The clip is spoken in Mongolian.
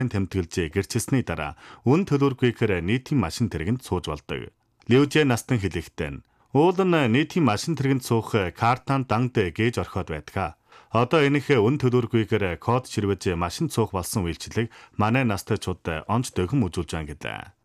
тэмдэглэж гэрчилсний дараа үн төлөвлөгүйгээр нийтийн машин тэргэнд сууж болдог. Ливжэ настан хэлэхдээ уул нь нийтийн машин тэргэнд суух картан данд гээж орхиод байдаг. Одоо энийх үн төлөвлөгүйгээр код чирвэж машин суух болсон үйлчлэг манай настайчууд онц дөхөм үзүүлж байгаа гэдэг.